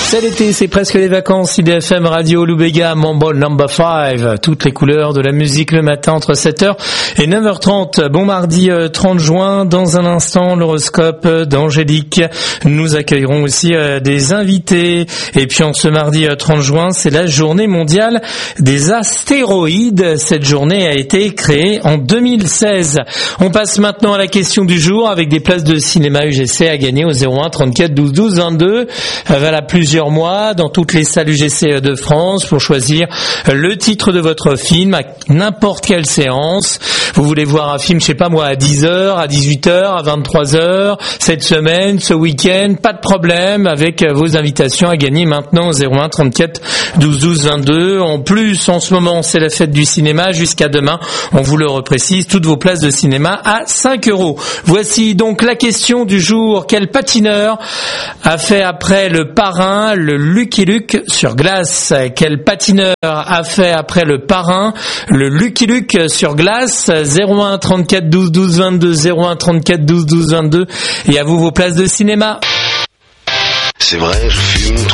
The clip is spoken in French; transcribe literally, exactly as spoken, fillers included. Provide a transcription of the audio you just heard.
C'est l'été, c'est presque les vacances. I D F M Radio Loubega, Mambo Number cinq. Toutes les couleurs de la musique le matin entre sept heures et neuf heures trente. Bon mardi trente juin. Dans un instant, l'horoscope d'Angélique. Nous accueillerons aussi des invités. Et puis en ce mardi trente juin, c'est la journée mondiale des astéroïdes. Cette journée a été créée en deux mille seize. On passe maintenant à la question du jour avec des places de cinéma U G C à gagner au zéro un trente-quatre douze douze vingt-deux. Voilà plusieurs mois dans toutes les salles U G C de France pour choisir le titre de votre film à n'importe quelle séance. Vous voulez voir un film, je sais pas moi, à dix heures, à dix-huit heures, à vingt-trois heures, cette semaine, ce week-end, pas de problème avec vos invitations à gagner maintenant au zéro un trente-quatre douze douze vingt-deux. En plus, en ce moment, c'est la fête du cinéma jusqu'à demain. On vous le reprécise, toutes vos places de cinéma à cinq euros. Voici donc la question du jour. Quel patineur a fait après le Parrain le Lucky Luke sur glace? Quel patineur a fait après le Parrain le Lucky Luke sur glace? Zéro un trente-quatre douze douze vingt-deux, zéro un trente-quatre douze douze vingt-deux. Et à vous vos places de cinéma. C'est vrai, je fume.